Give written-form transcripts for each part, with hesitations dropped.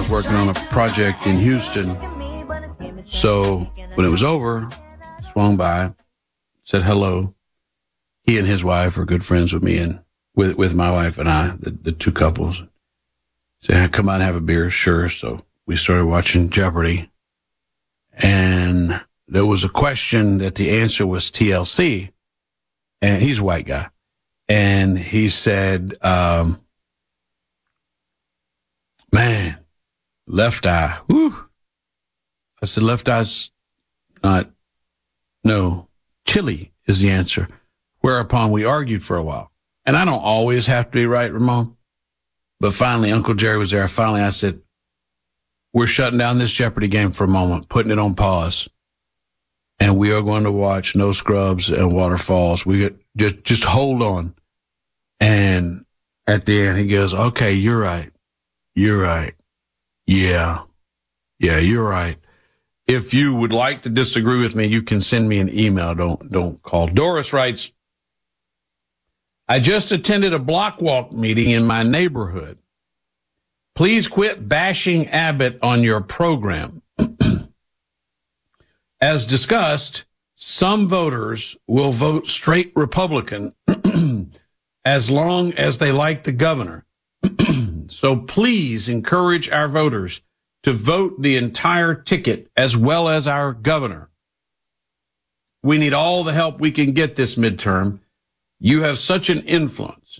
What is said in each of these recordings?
was working on a project in Houston. So when it was over, swung by, said hello. He and his wife are good friends with me and with my wife and I, the two couples. Said, come out and have a beer. Sure. So we started watching Jeopardy. And there was a question that the answer was TLC. And he's a white guy. And he said, man, left eye. Whew. I said, left eye's not, no, chili is the answer. Whereupon we argued for a while. And I don't always have to be right, Ramon. But finally, Uncle Jerry was there. Finally, I said, we're shutting down this Jeopardy game for a moment, putting it on pause. And we are going to watch No Scrubs and Waterfalls. We just hold on. And at the end, he goes, okay, you're right. You're right. Yeah, you're right. If you would like to disagree with me, you can send me an email. Don't call. Doris writes, I just attended a block walk meeting in my neighborhood. Please quit bashing Abbott on your program. As discussed, some voters will vote straight Republican as long as they like the governor. So please encourage our voters to vote the entire ticket as well as our governor. We need all the help we can get this midterm. You have such an influence.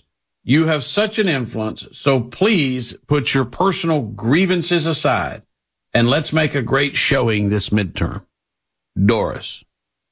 So please put your personal grievances aside and let's make a great showing this midterm. Doris.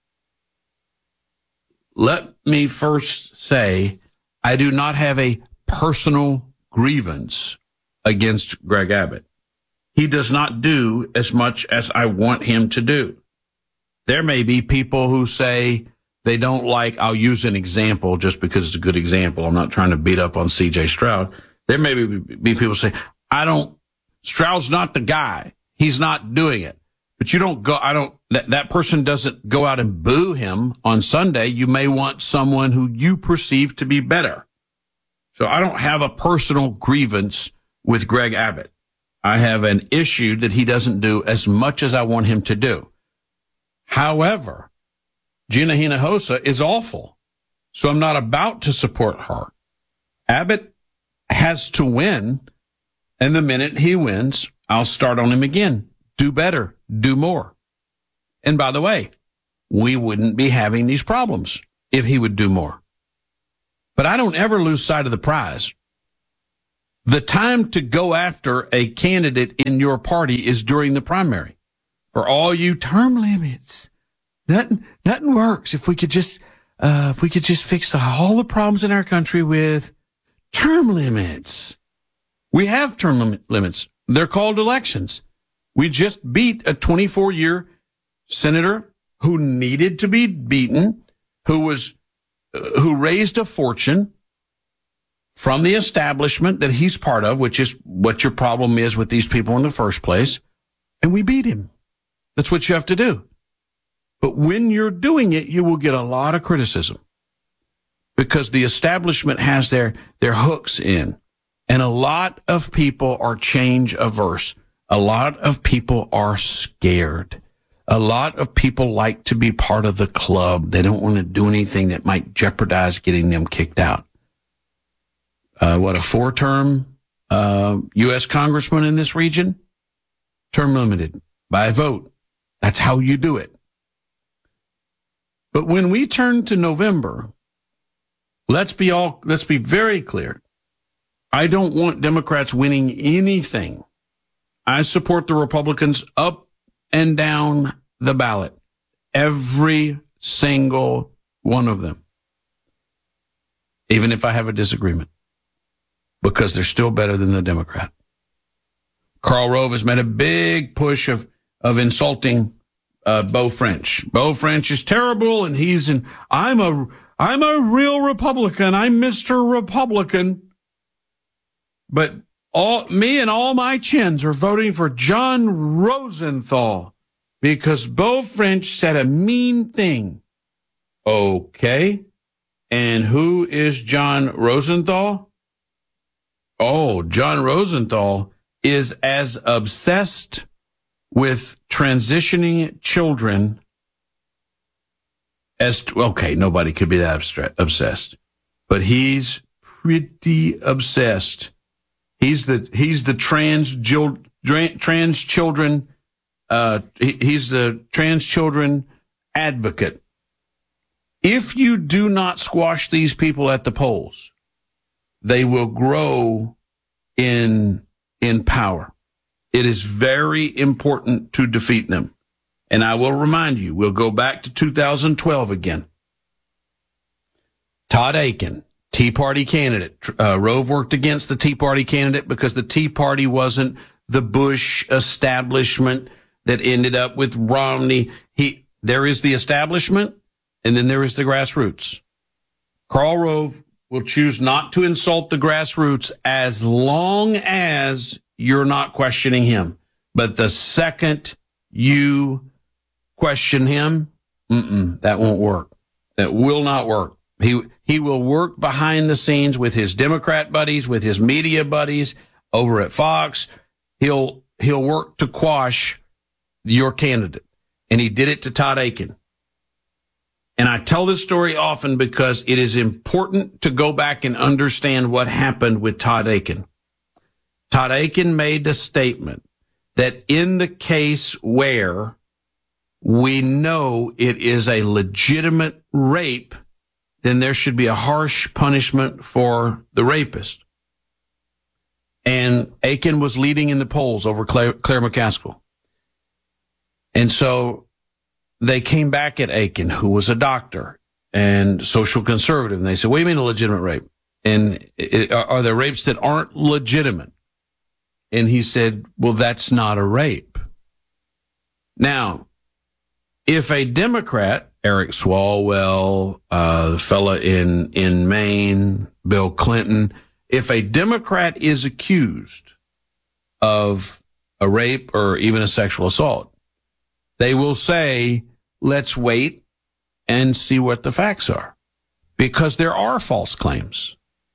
Let me first say, I do not have a personal grievance against Greg Abbott. He does not do as much as I want him to do. There may be people who say they don't like, I'll use an example just because it's a good example. I'm not trying to beat up on C.J. Stroud. There may be people say, Stroud's not the guy. He's not doing it. But that person doesn't go out and boo him on Sunday. You may want someone who you perceive to be better. So I don't have a personal grievance with Greg Abbott. I have an issue that he doesn't do as much as I want him to do. However, Gina Hinojosa is awful, so I'm not about to support her. Abbott has to win, and the minute he wins, I'll start on him again. Do better, do more. And by the way, we wouldn't be having these problems if he would do more. But I don't ever lose sight of the prize. The time to go after a candidate in your party is during the primary. For all you term limits, nothing works if we could just fix all the problems in our country with term limits. We have term limits. They're called elections. We just beat a 24-year senator who needed to be beaten, who raised a fortune from the establishment that he's part of, which is what your problem is with these people in the first place, and we beat him. That's what you have to do. But when you're doing it, you will get a lot of criticism because the establishment has their hooks in, and a lot of people are change averse. A lot of people are scared. A lot of people like to be part of the club. They don't want to do anything that might jeopardize getting them kicked out. A 4-term U.S. congressman in this region? Term limited by vote. That's how you do it. But when we turn to November, let's be very clear. I don't want Democrats winning anything. I support the Republicans up and down the ballot. Every single one of them. Even if I have a disagreement. Because they're still better than the Democrat. Karl Rove has made a big push of insulting Beau French. Beau French is terrible, and I'm a real Republican. I'm Mr. Republican. But me and all my chins are voting for John Rosenthal because Beau French said a mean thing. Okay. And who is John Rosenthal? Oh, John Rosenthal is as obsessed with transitioning children as, okay, nobody could be that obsessed, but he's pretty obsessed. He's the trans children, he's the trans children advocate. If you do not squash these people at the polls, they will grow in power. It is very important to defeat them. And I will remind you, we'll go back to 2012 again. Todd Akin, Tea Party candidate. Rove worked against the Tea Party candidate because the Tea Party wasn't the Bush establishment that ended up with Romney. There is the establishment, and then there is the grassroots. Karl Rove will choose not to insult the grassroots as long as you're not questioning him. But the second you question him, that won't work. That will not work. He will work behind the scenes with his Democrat buddies, with his media buddies over at Fox. He'll work to quash your candidate. And he did it to Todd Akin. And I tell this story often because it is important to go back and understand what happened with Todd Akin. Todd Akin made a statement that in the case where we know it is a legitimate rape, then there should be a harsh punishment for the rapist. And Akin was leading in the polls over Claire McCaskill. And so they came back at Akin, who was a doctor and social conservative, and they said, what do you mean a legitimate rape? And are there rapes that aren't legitimate? And he said, well, that's not a rape. Now, if a Democrat, Eric Swalwell, the fella in Maine, Bill Clinton, if a Democrat is accused of a rape or even a sexual assault, they will say, let's wait and see what the facts are, because there are false claims.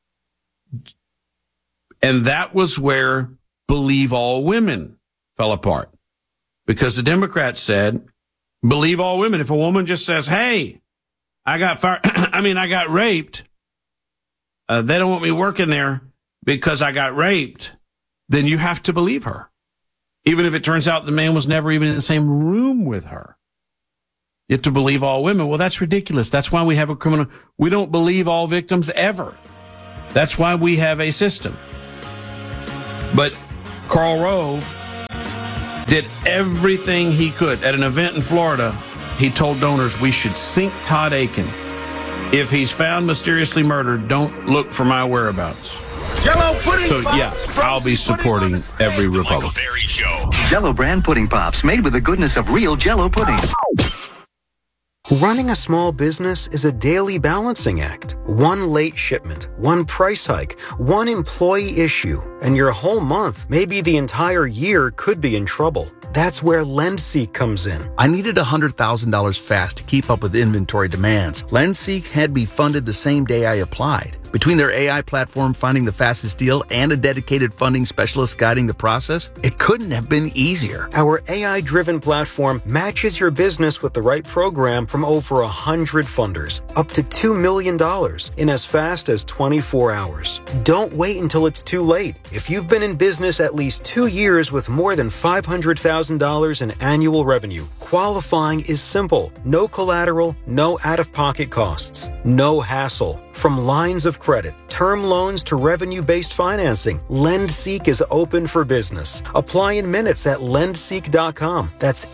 And that was where Believe All Women fell apart, because the Democrats said, believe all women. If a woman just says, hey, I got raped, they don't want me working there because I got raped, then you have to believe her, even if it turns out the man was never even in the same room with her. You have to believe all women. Well, that's ridiculous. That's why we have a criminal. We don't believe all victims ever. That's why we have a system. But Karl Rove did everything he could. At an event in Florida, he told donors, we should sink Todd Akin. If he's found mysteriously murdered, don't look for my whereabouts. Jello pudding. So, yeah, I'll be supporting every Republican. Jello brand pudding pops made with the goodness of real Jello pudding. Running a small business is a daily balancing act. One late shipment, one price hike, one employee issue, and your whole month, maybe the entire year, could be in trouble. That's where LendSeek comes in. I needed $100,000 fast to keep up with inventory demands. LendSeek had me funded the same day I applied. Between their AI platform finding the fastest deal and a dedicated funding specialist guiding the process, it couldn't have been easier. Our AI-driven platform matches your business with the right program from over 100 funders, up to $2 million in as fast as 24 hours. Don't wait until it's too late. If you've been in business at least 2 years with more than $500,000 in annual revenue, qualifying is simple. No collateral, no out-of-pocket costs, no hassle. From lines of credit, term loans to revenue-based financing, LendSeek is open for business. Apply in minutes at lendseek.com. That's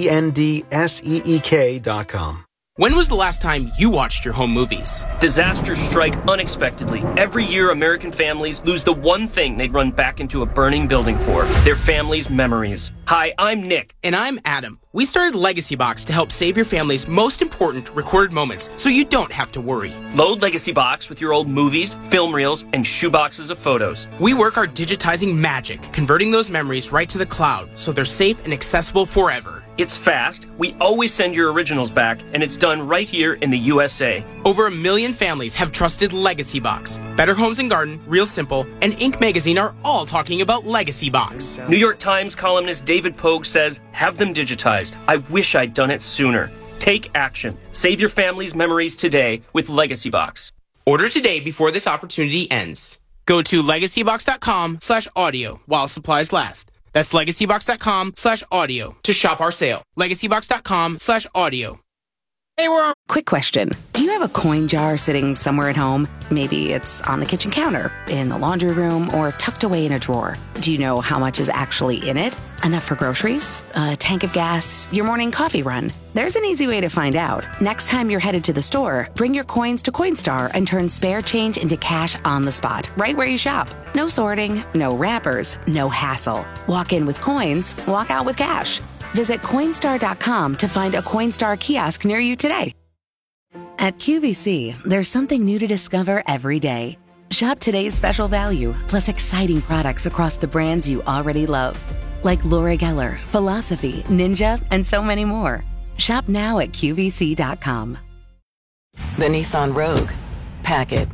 LENDSEEK.com. When was the last time you watched your home movies? Disasters strike unexpectedly. Every year, American families lose the one thing they'd run back into a burning building for: their family's memories. Hi, I'm Nick. And I'm Adam. We started Legacy Box to help save your family's most important recorded moments so you don't have to worry. Load Legacy Box with your old movies, film reels, and shoeboxes of photos. We work our digitizing magic, converting those memories right to the cloud so they're safe and accessible forever. It's fast, we always send your originals back, and it's done right here in the USA. Over 1 million families have trusted Legacy Box. Better Homes and Garden, Real Simple, and Inc. magazine are all talking about Legacy Box. New York Times columnist David Pogue says, have them digitized. I wish I'd done it sooner. Take action. Save your family's memories today with Legacy Box. Order today before this opportunity ends. Go to legacybox.com/audio while supplies last. That's legacybox.com/audio to shop our sale. legacybox.com/audio. Hey, Quick question. Do you have a coin jar sitting somewhere at home? Maybe it's on the kitchen counter, in the laundry room, or tucked away in a drawer. Do you know how much is actually in it? Enough for groceries? A tank of gas? Your morning coffee run? There's an easy way to find out. Next time you're headed to the store, bring your coins to Coinstar and turn spare change into cash on the spot, right where you shop. No sorting, no wrappers, no hassle. Walk in with coins, walk out with cash. Visit Coinstar.com to find a Coinstar kiosk near you today. At QVC, there's something new to discover every day. Shop today's special value, plus exciting products across the brands you already love. Like Laura Geller, Philosophy, Ninja, and so many more. Shop now at QVC.com. The Nissan Rogue. Pack it.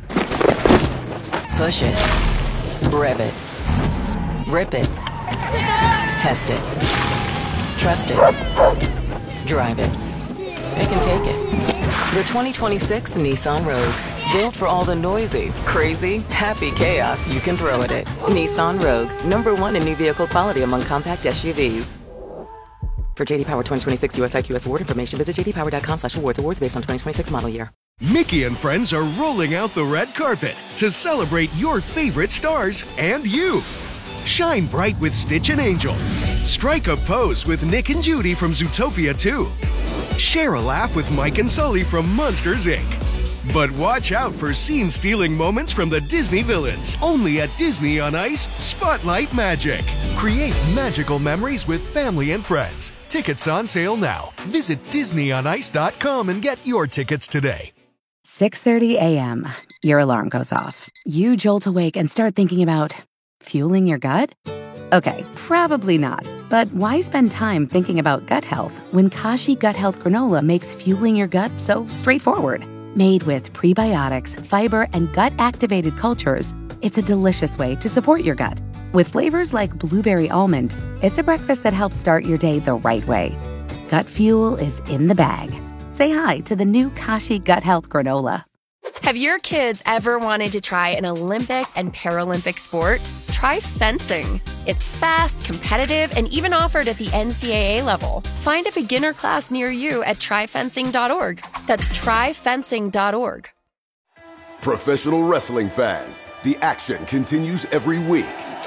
Push it. Rev it. Rip it. Test it. Trust it. Drive it. It can take it. The 2026 Nissan Rogue. Built for all the noisy, crazy, happy chaos you can throw at it. Nissan Rogue. #1 in new vehicle quality among compact SUVs. For JD Power 2026 US IQS award information, visit jdpower.com/awards. Awards based on 2026 model year. Mickey and friends are rolling out the red carpet to celebrate your favorite stars and you. Shine bright with Stitch and Angel. Strike a pose with Nick and Judy from Zootopia 2. Share a laugh with Mike and Sully from Monsters, Inc. But watch out for scene-stealing moments from the Disney villains. Only at Disney on Ice, Spotlight Magic. Create magical memories with family and friends. Tickets on sale now. Visit DisneyOnIce.com and get your tickets today. 6:30 a.m. Your alarm goes off. You jolt awake and start thinking about fueling your gut? Okay, probably not. But why spend time thinking about gut health when Kashi Gut Health Granola makes fueling your gut so straightforward? Made with prebiotics, fiber, and gut-activated cultures, it's a delicious way to support your gut. With flavors like blueberry almond, it's a breakfast that helps start your day the right way. Gut fuel is in the bag. Say hi to the new Kashi Gut Health Granola. Have your kids ever wanted to try an Olympic and Paralympic sport? Try fencing. It's fast, competitive, and even offered at the NCAA level. Find a beginner class near you at tryfencing.org. That's tryfencing.org. Professional wrestling fans, the action continues every week.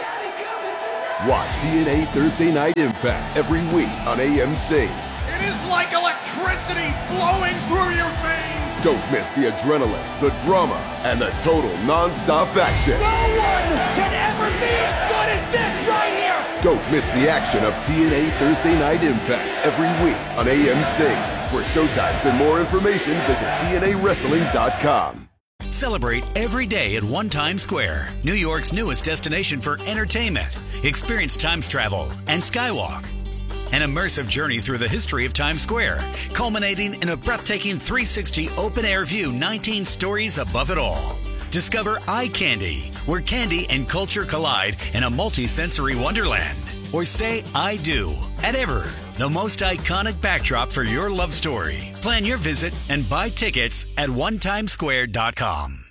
Watch TNA Thursday Night Impact every week on AMC. It is like electricity flowing through your veins. Don't miss the adrenaline, the drama, and the total non-stop action. No one can ever be as good as this right here. Don't miss the action of TNA Thursday Night Impact every week on AMC. For showtimes and more information, visit TNAWrestling.com. Celebrate every day at One Times Square, New York's newest destination for entertainment. Experience Times travel and Skywalk. An immersive journey through the history of Times Square, culminating in a breathtaking 360 open-air view 19 stories above it all. Discover Eye Candy, where candy and culture collide in a multi-sensory wonderland. Or say I do at Ever, the most iconic backdrop for your love story. Plan your visit and buy tickets at onetimesquare.com.